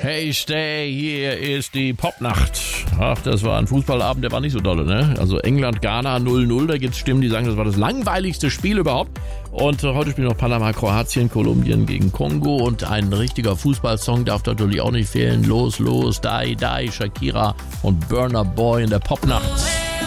Hey Stay, hier ist die Popnacht. Ach, das war ein Fußballabend, der war nicht so dolle, ne? Also England-Ghana 0-0, da gibt's Stimmen, die sagen, das war das langweiligste Spiel überhaupt. Und heute spielen noch Panama, Kroatien, Kolumbien gegen Kongo und ein richtiger Fußballsong darf natürlich auch nicht fehlen. Los, los, Die, Die, Shakira und Burna Boy in der Popnacht.